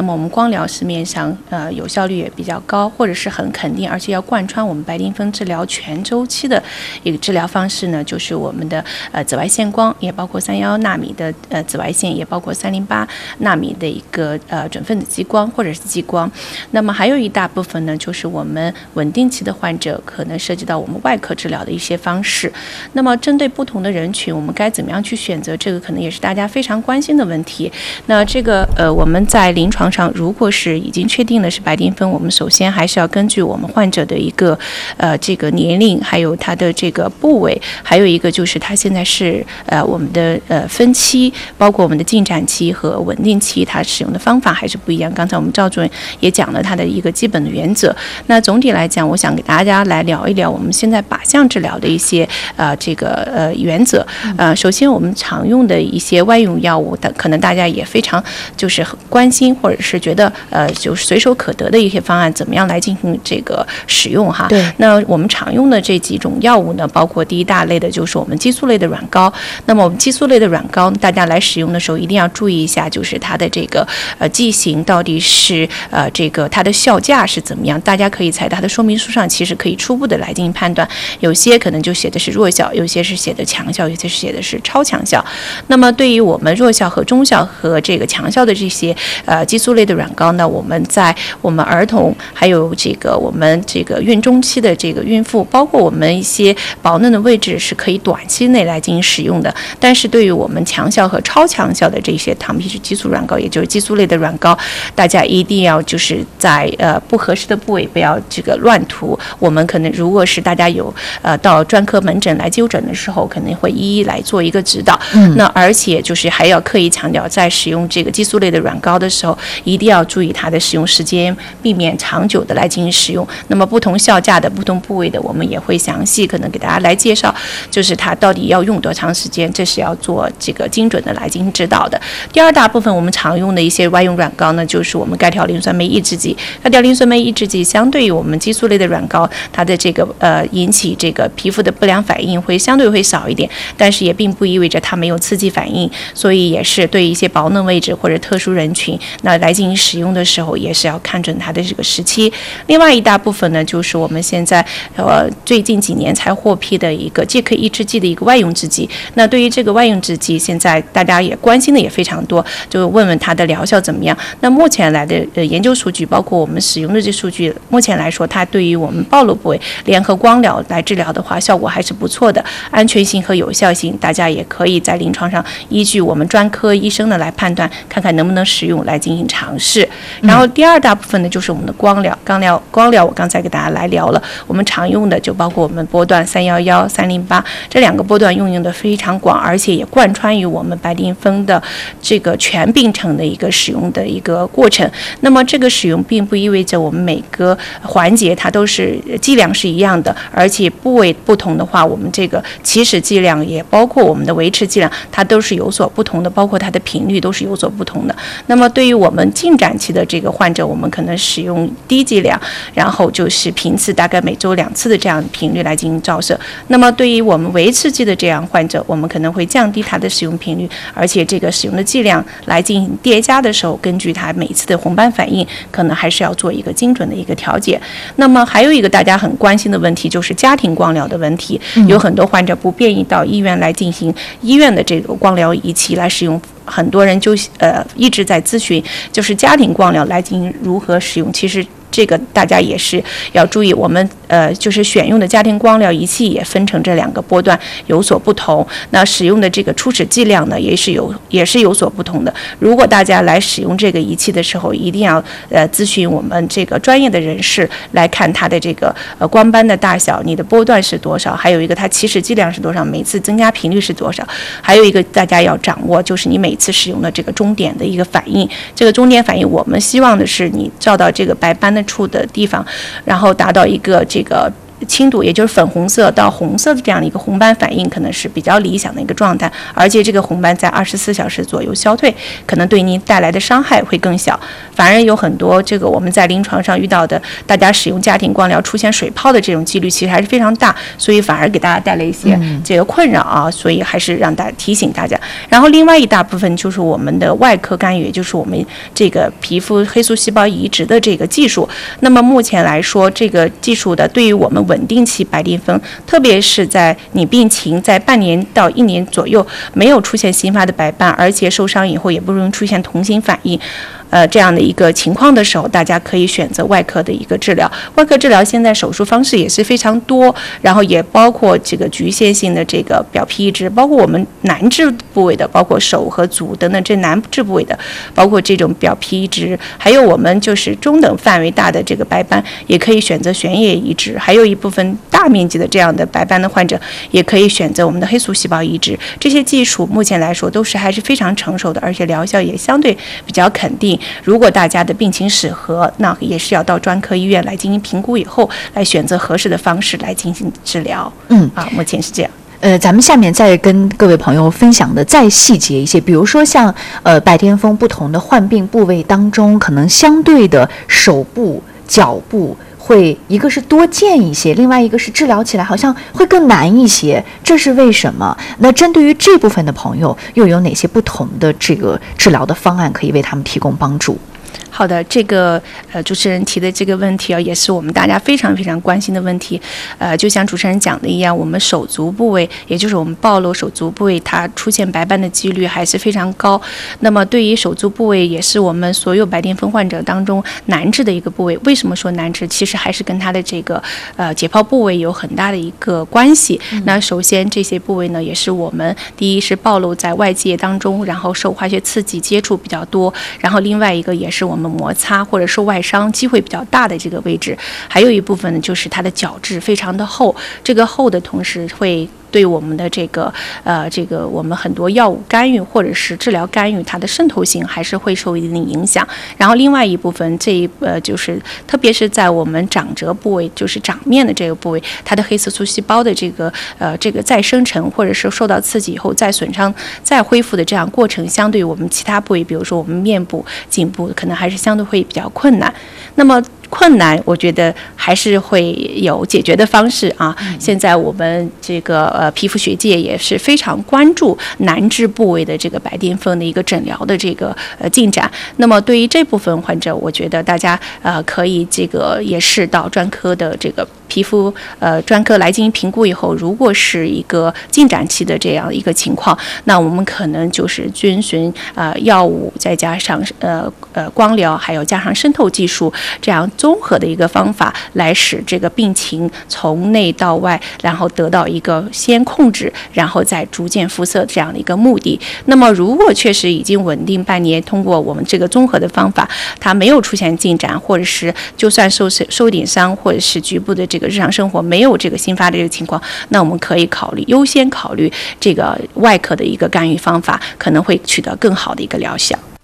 么我们光疗市面上有效率也比较高，或者是很肯定，而且要贯穿我们白癜风治疗全周期的一个治疗方式呢，就是我们的紫外线光，也包括311纳米的紫外线，也包括308纳米的一个准分子激光或者是激光。那么还有一大部分呢，就是我们稳定期的患者可能涉及到我们外科治疗的一些方式。那么针对不同的人群，我们该怎么样去选择？这个可能也是大家非常关心的问题。那这个我们在临床上，如果是已经确定了是白癜风，我们首先还是要根据我们患者的一个这个年龄，还有他的这个部位，还有一个就是他现在是我们的分期，包括我们的进展期和稳定期，它使用的方法还是不一样。刚才我们赵主任也讲了它的一个基本的原则。那总体来讲，我想给大家来聊一聊我们现在靶向治疗的一些这个原则。首先我们常用的一些外用药物的，可能大家也非常就是很关心，或者是觉得就是随手可得的一些方案，怎么样来进行这个使用哈？ 对。 那我们常用的这几种药物呢，包括第一大类的就是我们激素类的软膏。那么我们激素类的软膏，大家来使用的时候一定要注意一下，就是它的这个剂型到底是这个它的效价是怎么样？大家可以在它的说明书上其实可以初步的来进行判断，有些可能就写的是弱效，有些是写的强效，有些是写的是超强效。那么对于我们弱效和中效和这个强效的这些激素类的软膏呢，我们在我们儿童还有这个我们这个孕中期的这个孕妇，包括我们一些保嫩的位置是可以短期内来进行使用的。但是对于我们强效和超强效的这些糖皮质激素软膏，也就是激素类的软膏，大家一定要就是在不合适的部位不要这个乱涂。我们可能如果是大家有到专科门诊来就诊的时候，可能会一一来做一个指导。那而且就是还要刻意强调，在使用这个激素类的软膏的时候，一定要注意它的使用时间，避免长久的来进行使用。那么不同效价的不同部位的，我们也会详细可能给大家来介绍，就是它到底要用多长时间，这是要做这个精准的来进行指导的。第二大部分我们常用的一些外用软膏呢，就是我们钙条磷酸酶抑制剂。钙条磷酸酶抑制剂相对于我们激素类的软膏，它的这个引起这个皮肤的不良反应会相对会少一点，但是也并不意味着它没有刺激反应，所以也是对一些保嫩位置或者特殊人群，那来进行使用的时候，也是要看准它的这个时期。另外一大部分呢，就是我们现在最近几年才获批的一个介克抑制剂的一个外用制剂。那对于这个外用制剂，现在大家也关心的也非常多，就问问它的疗效怎么样。那目前来的研究数据，包括我们使用的这数据，目前来说，它对于我们暴露部位联合光疗来治疗的话，效果还是不错的，安全性和有效性，大家也可以在临床上依据我们专科医生的来判断，看看能不能使用来进行尝试。然后第二大部分呢，就是我们的光疗。光疗我刚才给大家来聊了，我们常用的就包括我们波段311、308这两个波段用的非常广，而且也贯穿于我们白癜风的这个全病程的一个使用的一个过程。那么这个使用并不意味着我们每个环节它都是剂量是一样的，而且部位不同的话，我们这个起始剂量也包括我们的维持剂量，它都是有所不同的，包括它的频率都是有所不同的。那么对于我们进展期的这个患者，我们可能使用低剂量，然后就是频次大概每周2次的这样频率来进行照射。那么对于我们维持剂的这样患者，我们可能会降低它的使用频率，而且这个使用的剂量来进行叠加的时候，根据它每次的红斑反应，可能还是要做一个精准的一个调节。那么还有一个大家很关心的问题，就是家庭光疗的问题。有很多患者不便于到医院来进行医院的这个光疗仪器来使用，很多人就一直在咨询，就是家庭光疗来进行如何使用。其实这个大家也是要注意，我们就是选用的家庭光疗仪器也分成这两个波段有所不同，那使用的这个初始剂量呢也是有所不同的。如果大家来使用这个仪器的时候，一定要咨询我们这个专业的人士来看它的这个光斑的大小，你的波段是多少，还有一个它起始剂量是多少，每次增加频率是多少，还有一个大家要掌握就是你每次使用的这个终点的一个反应。这个终点反应我们希望的是你照到这个白斑的处的地方，然后达到一个这个轻度，也就是粉红色到红色的这样的一个红斑反应，可能是比较理想的一个状态，而且这个红斑在24小时左右消退，可能对您带来的伤害会更小。反而有很多这个我们在临床上遇到的，大家使用家庭光疗出现水泡的这种几率其实还是非常大，所以反而给大家带来一些这个困扰啊，所以还是让大家提醒大家。然后另外一大部分就是我们的外科干预，也就是我们这个皮肤黑素细胞移植的这个技术。那么目前来说，这个技术的对于我们稳定期白癜风，特别是在你病情在半年到1年左右没有出现新发的白斑，而且受伤以后也不容易出现同型反应，这样的一个情况的时候，大家可以选择外科的一个治疗。外科治疗现在手术方式也是非常多，然后也包括这个局限性的这个表皮移植，包括我们难治部位的，包括手和足等等这难治部位的，包括这种表皮移植，还有我们就是中等范围大的这个白斑，也可以选择悬叶移植，还有一部分大面积的这样的白斑的患者，也可以选择我们的黑素细胞移植。这些技术目前来说都是还是非常成熟的，而且疗效也相对比较肯定。如果大家的病情适合，那也是要到专科医院来进行评估以后，来选择合适的方式来进行治疗。目前是这样。 咱们下面再跟各位朋友分享的再细节一些，比如说像白癜风不同的患病部位当中，可能相对的手部、脚部会一个是多见一些，另外一个是治疗起来好像会更难一些，这是为什么？那针对于这部分的朋友，又有哪些不同的这个治疗的方案可以为他们提供帮助？ 好的，这个主持人提的这个问题啊，也是我们大家非常非常关心的问题。就像主持人讲的一样，我们手足部位，也就是我们暴露手足部位，它出现白斑的几率还是非常高。那么对于手足部位，也是我们所有白癜风患者当中难治的一个部位。为什么说难治？其实还是跟它的这个解剖部位有很大的一个关系。那首先这些部位呢，也是我们第一是暴露在外界当中，然后受化学刺激接触比较多，然后另外一个也是我们摩擦或者受外伤机会比较大的这个位置。还有一部分呢，就是它的角质非常的厚，这个厚的同时会对我们的这个我们很多药物干预或者是治疗干预，它的渗透性还是会受一定的影响。然后另外一部分就是特别是在我们掌蹠部位，就是掌面的这个部位，它的黑色素细胞的这个再生成或者是受到刺激以后再损伤再恢复的这样过程，相对于我们其他部位，比如说我们面部、颈部，可能还是相对会比较困难。那么困难，我觉得还是会有解决的方式啊。现在我们这个皮肤学界也是非常关注难治部位的这个白癜风的一个诊疗的这个进展。那么对于这部分患者，我觉得大家可以这个也是到专科的这个皮肤专科来进行评估以后，如果是一个进展期的这样一个情况，那我们可能就是遵循药物再加上光疗，还有加上渗透技术这样综合的一个方法，来使这个病情从内到外，然后得到一个先控制，然后再逐渐复色这样的一个目的。那么如果确实已经稳定半年，通过我们这个综合的方法，它没有出现进展，或者是就算受点伤，或者是局部的这个日常生活没有这个新发的这个情况，那我们可以优先考虑这个外科的一个干预方法，可能会取得更好的一个疗效。